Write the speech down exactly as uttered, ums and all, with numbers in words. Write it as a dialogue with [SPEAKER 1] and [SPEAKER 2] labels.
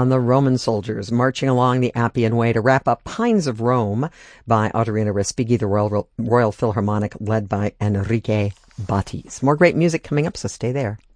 [SPEAKER 1] on the Roman soldiers marching along the Appian Way to wrap up Pines of Rome by Ottorino Respighi, the Royal, Royal Philharmonic led by Enrique Batti's. More great music coming up, so stay there.